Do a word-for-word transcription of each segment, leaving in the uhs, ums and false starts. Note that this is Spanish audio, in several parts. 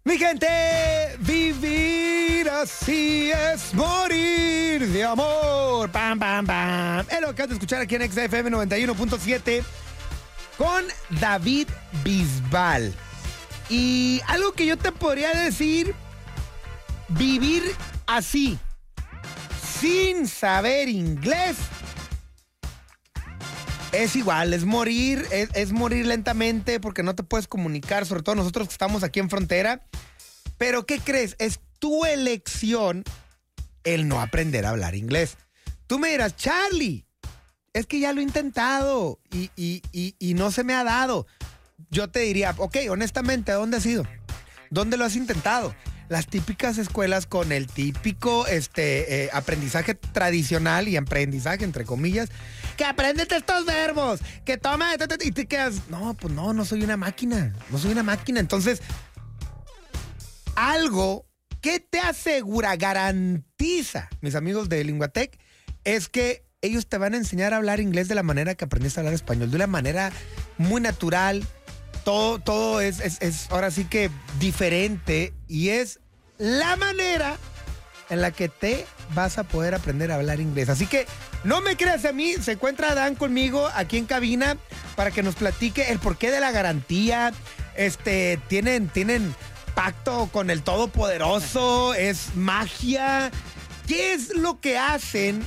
Mi gente, vivir así es morir de amor. Pam, pam, pam. Es lo que acabas de escuchar aquí en X F M noventa y uno punto siete con David Bisbal. Y algo que yo te podría decir, vivir así, sin saber inglés, es igual, es morir, es, es morir lentamente porque no te puedes comunicar, sobre todo nosotros que estamos aquí en frontera. Pero ¿qué crees? Es tu elección el no aprender a hablar inglés. Tú me dirás, Charlie, es que ya lo he intentado y, y, y, y no se me ha dado. Yo te diría, ok, honestamente, ¿a dónde has ido? ¿Dónde lo has intentado? Las típicas escuelas con el típico este, eh, aprendizaje tradicional y aprendizaje, entre comillas, que apréndete estos verbos, que toma, y te quedas, no, pues no, no soy una máquina, no soy una máquina. Entonces, algo que te asegura, garantiza, mis amigos de Linguatec, es que ellos te van a enseñar a hablar inglés de la manera que aprendiste a hablar español, de una manera muy natural. Todo, todo es, es, es ahora sí que diferente y es la manera en la que te vas a poder aprender a hablar inglés. Así que no me creas a mí, se encuentra Dan conmigo aquí en cabina para que nos platique el porqué de la garantía. Este, tienen, tienen pacto con el Todopoderoso, es magia. ¿Qué es lo que hacen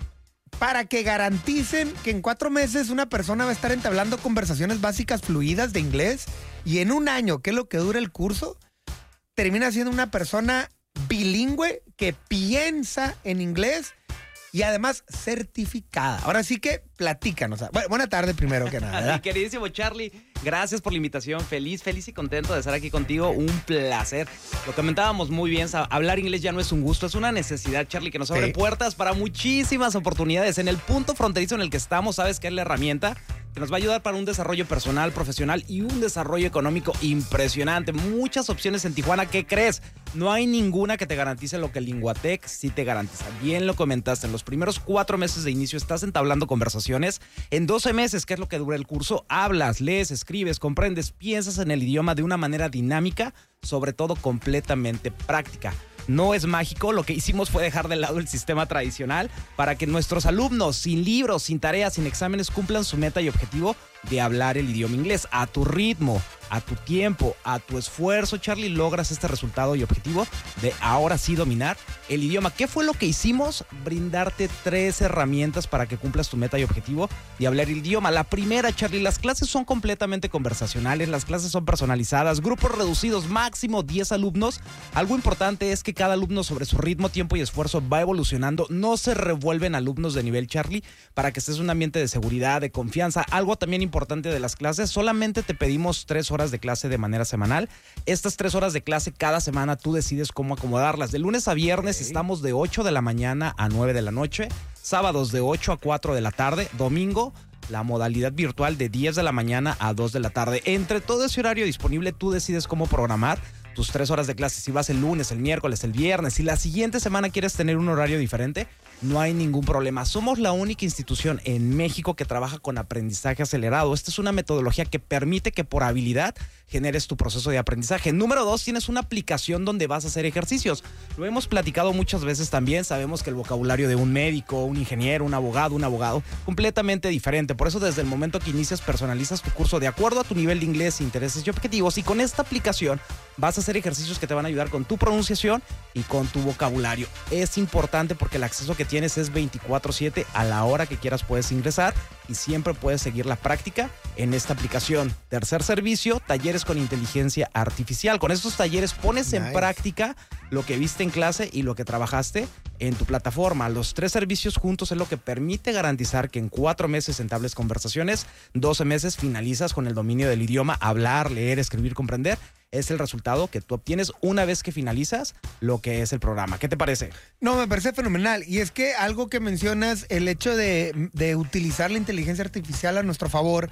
para que garanticen que en cuatro meses una persona va a estar entablando conversaciones básicas fluidas de inglés y en un año, que es lo que dura el curso, termina siendo una persona bilingüe que piensa en inglés y además certificada? Ahora sí que platícanos. Bueno, buena tarde primero que nada, ¿verdad? Mi queridísimo Charlie, gracias por la invitación. Feliz, feliz y contento de estar aquí contigo. Un placer. Lo comentábamos muy bien, hablar inglés ya no es un gusto, es una necesidad, Charlie, que nos abre sí. puertas para muchísimas oportunidades. En el punto fronterizo en el que estamos, sabes que es la herramienta que nos va a ayudar para un desarrollo personal, profesional y un desarrollo económico impresionante. Muchas opciones en Tijuana. ¿Qué crees? No hay ninguna que te garantice lo que Linguatec sí te garantiza. Bien lo comentaste, en los primeros cuatro meses de inicio estás entablando conversaciones. En doce meses, que es lo que dura el curso, hablas, lees, escribes, comprendes, piensas en el idioma de una manera dinámica, sobre todo completamente práctica. No es mágico, lo que hicimos fue dejar de lado el sistema tradicional para que nuestros alumnos, sin libros, sin tareas, sin exámenes, cumplan su meta y objetivo de hablar el idioma inglés a tu ritmo, a tu tiempo, a tu esfuerzo, Charlie, logras este resultado y objetivo de ahora sí dominar el idioma. ¿Qué fue lo que hicimos? Brindarte tres herramientas para que cumplas tu meta y objetivo de hablar el idioma. La primera, Charlie, las clases son completamente conversacionales, las clases son personalizadas, grupos reducidos, máximo diez alumnos. Algo importante es que cada alumno sobre su ritmo, tiempo y esfuerzo va evolucionando. No se revuelven alumnos de nivel, Charlie, para que estés en un ambiente de seguridad, de confianza. Algo también importante de las clases, solamente te pedimos tres horas de clase de manera semanal. Estas tres horas de clase cada semana tú decides cómo acomodarlas. De lunes a viernes okay. estamos de ocho de la mañana a nueve de la noche, sábados de ocho a cuatro de la tarde, domingo la modalidad virtual de diez de la mañana a dos de la tarde. Entre todo ese horario disponible tú decides cómo programar tus tres horas de clase. Si vas el lunes, el miércoles, el viernes, si la siguiente semana quieres tener un horario diferente, no hay ningún problema. Somos la única institución en México que trabaja con aprendizaje acelerado. Esta es una metodología que permite que por habilidad generes tu proceso de aprendizaje. Número dos, tienes una aplicación donde vas a hacer ejercicios. Lo hemos platicado muchas veces también. Sabemos que el vocabulario de un médico, un ingeniero, un abogado, un abogado, completamente diferente. Por eso desde el momento que inicias, personalizas tu curso de acuerdo a tu nivel de inglés, intereses y objetivos. Y con esta aplicación vas a hacer ejercicios que te van a ayudar con tu pronunciación y con tu vocabulario. Es importante porque el acceso que tienes es veinticuatro siete, a la hora que quieras puedes ingresar y siempre puedes seguir la práctica en esta aplicación. Tercer servicio, talleres con inteligencia artificial. Con estos talleres pones nice. en práctica lo que viste en clase y lo que trabajaste en tu plataforma. Los tres servicios juntos es lo que permite garantizar que en cuatro meses entables conversaciones, doce meses finalizas con el dominio del idioma, hablar, leer, escribir, comprender. Es el resultado que tú obtienes una vez que finalizas lo que es el programa. ¿Qué te parece? No, me parece fenomenal. Y es que algo que mencionas, el hecho de, de utilizar la inteligencia artificial a nuestro favor,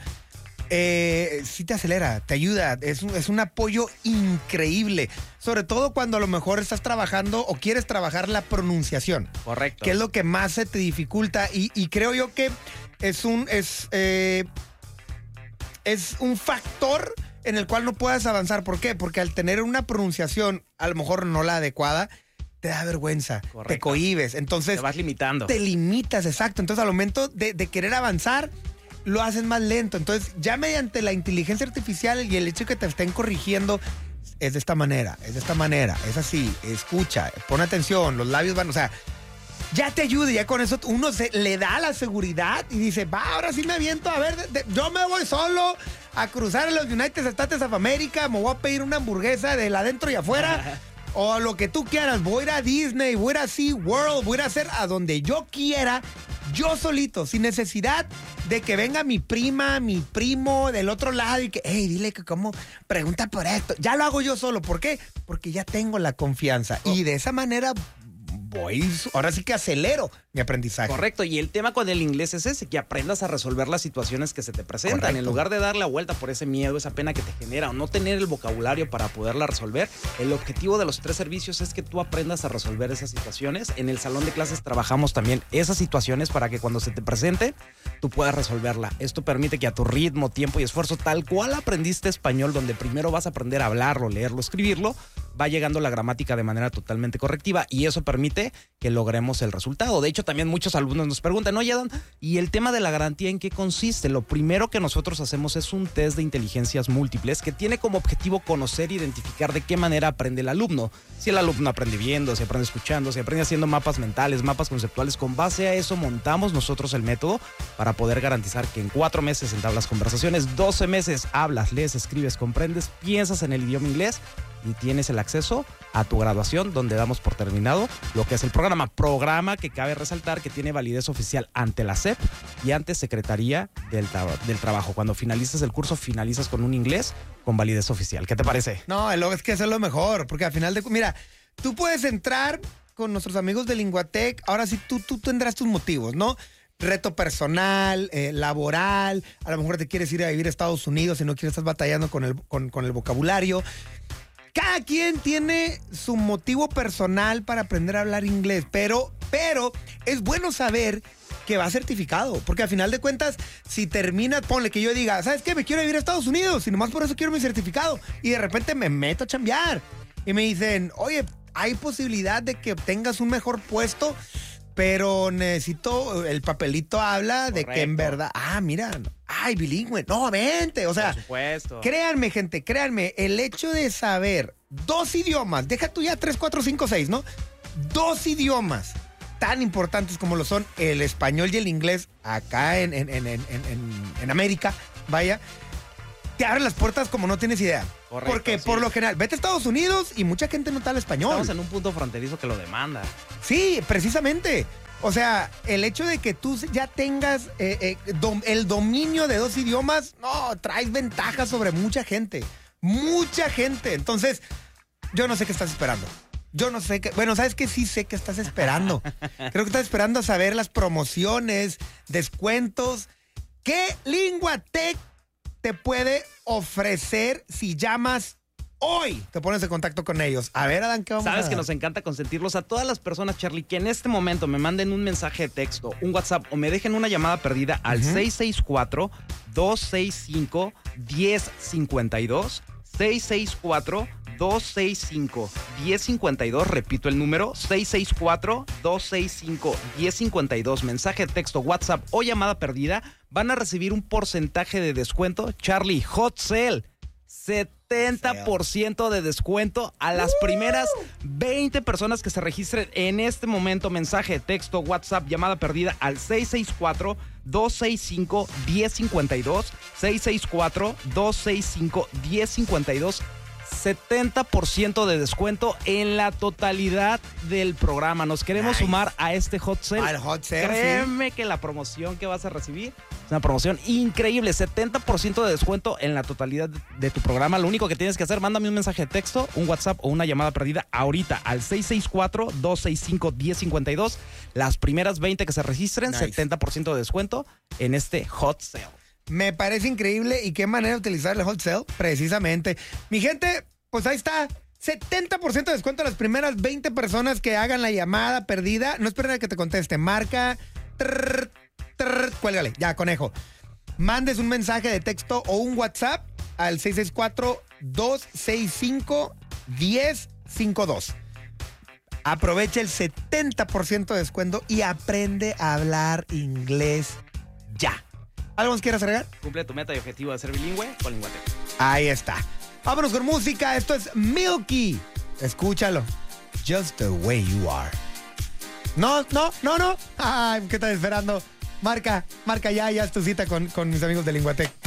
eh, sí te acelera, te ayuda. Es un, es un apoyo increíble. Sobre todo cuando a lo mejor estás trabajando o quieres trabajar la pronunciación. Correcto. Que es lo que más se te dificulta. Y, y creo yo que es un, es, eh, es un factor en el cual no puedas avanzar. ¿Por qué? Porque al tener una pronunciación, a lo mejor no la adecuada, te da vergüenza, correcto, te cohibes. Entonces, te vas limitando. Te limitas, exacto. Entonces, al momento de, de querer avanzar, lo haces más lento. Entonces, ya mediante la inteligencia artificial y el hecho de que te estén corrigiendo, es de esta manera, es de esta manera, es así, escucha, pon atención, los labios van, o sea, ya te ayuda, ya con eso uno se, le da la seguridad y dice, va, ahora sí me aviento, a ver, de, de, yo me voy solo a cruzar los United States of America, me voy a pedir una hamburguesa de adentro y afuera, o lo que tú quieras, voy a ir a Disney, voy a ir a SeaWorld, voy a ir a hacer a donde yo quiera, yo solito, sin necesidad de que venga mi prima, mi primo del otro lado y que, hey, dile que cómo, pregunta por esto. Ya lo hago yo solo. ¿Por qué? Porque ya tengo la confianza. Oh. Y de esa manera voy, ahora sí que acelero mi aprendizaje. Correcto, y el tema con el inglés es ese, que aprendas a resolver las situaciones que se te presentan. Correcto. En lugar de dar la vuelta por ese miedo, esa pena que te genera o no tener el vocabulario para poderla resolver, el objetivo de los tres servicios es que tú aprendas a resolver esas situaciones. En el salón de clases trabajamos también esas situaciones para que cuando se te presente, tú puedas resolverla. Esto permite que a tu ritmo, tiempo y esfuerzo, tal cual aprendiste español, donde primero vas a aprender a hablarlo, leerlo, escribirlo, va llegando la gramática de manera totalmente correctiva y eso permite que logremos el resultado. De hecho, también muchos alumnos nos preguntan, oye, Adán, ¿y el tema de la garantía en qué consiste? Lo primero que nosotros hacemos es un test de inteligencias múltiples que tiene como objetivo conocer e identificar de qué manera aprende el alumno. Si el alumno aprende viendo, si aprende escuchando, si aprende haciendo mapas mentales, mapas conceptuales, con base a eso montamos nosotros el método para poder garantizar que en cuatro meses entablas conversaciones, doce meses hablas, lees, escribes, comprendes, piensas en el idioma inglés y tienes el acceso a tu graduación, donde damos por terminado lo que es el programa. Programa que cabe resaltar que tiene validez oficial ante la S E P y ante Secretaría del, tra- del Trabajo. Cuando finalices el curso, finalizas con un inglés con validez oficial. ¿Qué te parece? No, es que eso es lo mejor, porque al final de... Mira, tú puedes entrar con nuestros amigos de Linguatec, ahora sí tú, tú tendrás tus motivos, ¿no? Reto personal, eh, laboral, a lo mejor te quieres ir a vivir a Estados Unidos y no quieres estar batallando con el, con, con el vocabulario. Cada quien tiene su motivo personal para aprender a hablar inglés, pero, pero es bueno saber que va certificado, porque al final de cuentas, si terminas, ponle que yo diga, ¿sabes qué? Me quiero vivir a Estados Unidos y nomás por eso quiero mi certificado, y de repente me meto a chambear y me dicen, oye, hay posibilidad de que obtengas un mejor puesto, pero necesito, el papelito habla Correcto. De que en verdad, ah, mira, ay, bilingüe, no, vente, o sea, por supuesto. Créanme, gente, créanme, el hecho de saber dos idiomas, deja tú ya tres, cuatro, cinco, seis, ¿no? Dos idiomas tan importantes como lo son el español y el inglés acá en, en, en, en, en, en América, vaya, te abren las puertas como no tienes idea. Correcto, porque sí. Por lo general, vete a Estados Unidos y mucha gente no habla español. Estamos en un punto fronterizo que lo demanda. Sí, precisamente. O sea, el hecho de que tú ya tengas eh, eh, dom- el dominio de dos idiomas, no, traes ventajas sobre mucha gente. Mucha gente. Entonces, yo no sé qué estás esperando. Yo no sé qué. Bueno, ¿sabes qué? Sí sé qué estás esperando. Creo que estás esperando a saber las promociones, descuentos. ¿Qué Linguatec te puede ofrecer si llamas hoy? Te pones en contacto con ellos. A ver, Adán, ¿qué vamos a Sabes dar? que nos encanta consentirlos a todas las personas, Charlie, que en este momento me manden un mensaje de texto, un WhatsApp o me dejen una llamada perdida al uh-huh. seis seis cuatro, dos seis cinco, uno cero cinco dos. seis seis cuatro, dos seis cinco, uno cero cinco dos. Repito el número, seis seis cuatro, dos seis cinco, uno cero cinco dos. Mensaje de texto, WhatsApp o llamada perdida. Van a recibir un porcentaje de descuento. Charlie, Hot Sale. setenta por ciento de descuento a las primeras veinte personas que se registren en este momento. Mensaje de texto, WhatsApp, llamada perdida al seis seis cuatro, dos seis cinco, uno cero cinco dos. seis seis cuatro, dos seis cinco, uno cero cinco dos. setenta por ciento de descuento en la totalidad del programa. Nos queremos nice. sumar a este hot sale. Al hot sale, Créeme sí. que la promoción que vas a recibir es una promoción increíble. setenta por ciento de descuento en la totalidad de tu programa. Lo único que tienes que hacer, mándame un mensaje de texto, un WhatsApp o una llamada perdida ahorita al seis seis cuatro, dos seis cinco, uno cero cinco dos. Las primeras veinte que se registren, nice. setenta por ciento de descuento en este hot sale. Me parece increíble y qué manera de utilizar el hot sale, precisamente. Mi gente, pues ahí está. setenta por ciento de descuento a las primeras veinte personas que hagan la llamada perdida. No esperen a que te conteste. Marca. Trrr, trrr, cuélgale. Ya, conejo. Mandes un mensaje de texto o un WhatsApp al seis seis cuatro, dos seis cinco, uno cero cinco dos. Aprovecha el setenta por ciento de descuento y aprende a hablar inglés ya. ¿Algo más quieres agregar? Cumple tu meta y objetivo de ser bilingüe con Linguatec. Ahí está. Vámonos con música. Esto es Milky. Escúchalo. Just the way you are. No, no, no, no. Ay, ¿qué estás esperando? Marca, marca ya, ya es tu cita con, con mis amigos de Linguatec.